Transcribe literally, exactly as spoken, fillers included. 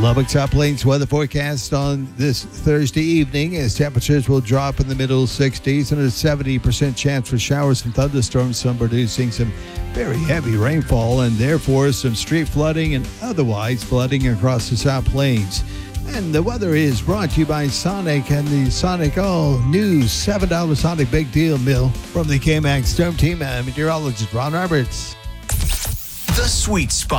Lubbock South Plains weather forecast on this Thursday evening as temperatures will drop in the middle sixties and a seventy percent chance for showers and thunderstorms, some producing some very heavy rainfall and therefore some street flooding and otherwise flooding across the South Plains. And the weather is brought to you by Sonic and the Sonic all-new seven dollars Sonic Big Deal Meal. From the K-Max Storm Team, I'm meteorologist Ron Roberts. The Sweet Spot.